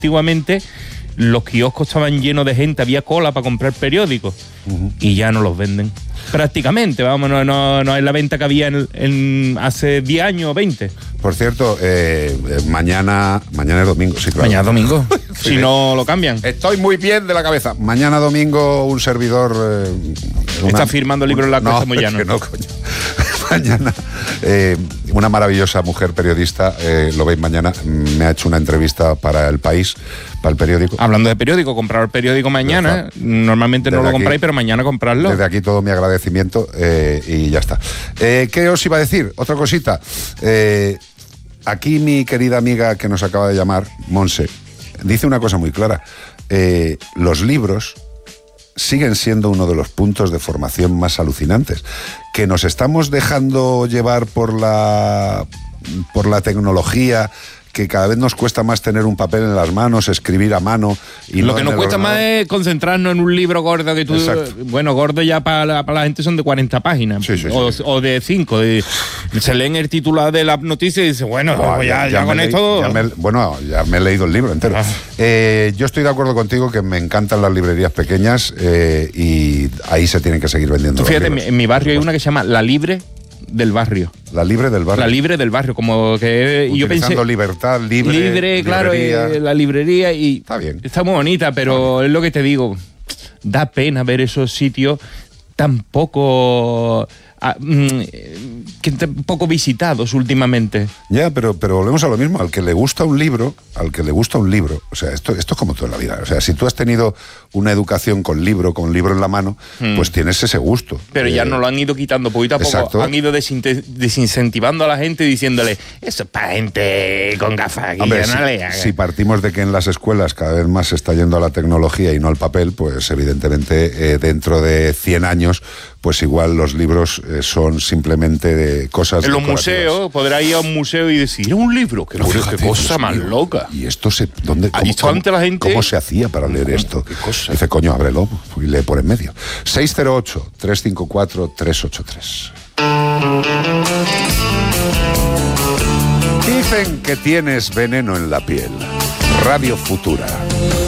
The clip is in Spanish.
antiguamente los kioscos estaban llenos de gente, había cola para comprar periódicos y ya no los venden. Prácticamente, vamos, no es la venta que había en hace 10 años o 20. Por cierto, mañana es domingo, sí, claro. Mañana domingo, si no lo cambian. Estoy muy bien de la cabeza. Mañana domingo un servidor... Está firmando el libro en la Casa Moyano. No, coño. Mañana una maravillosa mujer periodista, lo veis mañana, me ha hecho una entrevista para El País, para el periódico. Hablando de periódico, comprar el periódico mañana, normalmente no lo compráis, pero mañana comprarlo. Desde aquí todo mi agradecimiento y ya está. ¿Qué os iba a decir? Otra cosita. Aquí mi querida amiga que nos acaba de llamar, Monse, dice una cosa muy clara. Los libros siguen siendo uno de los puntos de formación más alucinantes. Que nos estamos dejando llevar por la tecnología, que cada vez nos cuesta más tener un papel en las manos, escribir a mano. Y lo que nos cuesta más es concentrarnos en un libro gordo que tú... Exacto. Bueno, gordo ya para la gente son de 40 páginas. Sí. O de 5. Se leen el titular de la noticia y dice, bueno, ya con esto... Ya me he leído el libro entero. Yo estoy de acuerdo contigo que me encantan las librerías pequeñas y ahí se tienen que seguir vendiendo. Tú fíjate, en mi barrio hay una que se llama La Libre del Barrio. La Libre del Barrio. La Libre del Barrio, como que yo pensé... libertad, libre, claro, la librería y... Está bien. Está muy bonita, pero es lo que te digo, da pena ver esos sitios tan poco... poco visitados últimamente. Ya, pero volvemos a lo mismo. Al que le gusta un libro, o sea, esto es como todo en la vida. O sea, si tú has tenido una educación con libro en la mano, pues tienes ese gusto. Pero ya no lo han ido quitando poquito a poco. Exacto. Han ido desincentivando a la gente diciéndole, eso es para gente con gafas. Hombre, si partimos de que en las escuelas cada vez más se está yendo a la tecnología y no al papel, pues evidentemente dentro de 100 años, pues igual los libros son simplemente cosas... En los museos, podrá ir a un museo y decir, era un libro, qué cosa más loca. Y esto ¿dónde? ¿Cómo se hacía para leer esto? ¿Qué cosa? Dice, coño, ábrelo y lee por en medio. 608-354-383. Dicen que tienes veneno en la piel. Radio Futura.